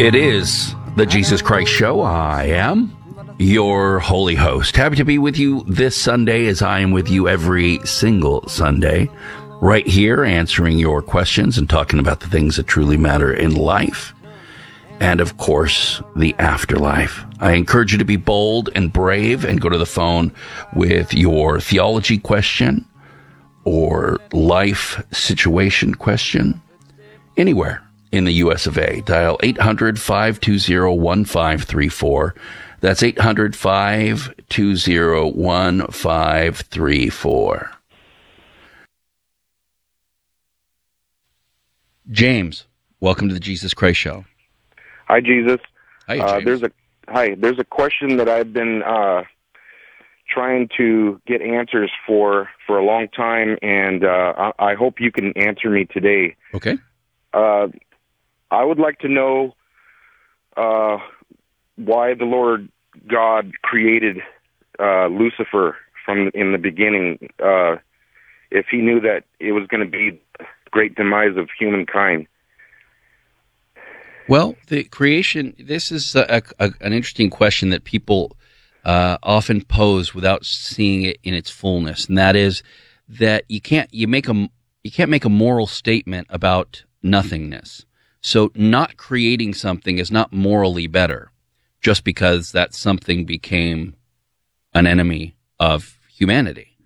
It is the Jesus Christ Show. I am your holy host. Happy to be with you this Sunday, as I am with you every single Sunday, right here answering your questions and talking about the things that truly matter in life and, of course, the afterlife. I encourage you to be bold and brave and go to the phone with your theology question or life situation question anywhere in the U.S. of A. Dial 800-520-1534. That's 800-520-1534. James, welcome to the Jesus Christ Show. Hi, Jesus. Hi, James. There's a question that I've been trying to get answers for a long time, and I hope you can answer me today. Okay. I would like to know why the Lord God created Lucifer in the beginning, if he knew that it was going to be the great demise of humankind. Well, the creation, this is an interesting question that people often pose without seeing it in its fullness, and that is that you can't make a moral statement about nothingness. So not creating something is not morally better just because that something became an enemy of humanity.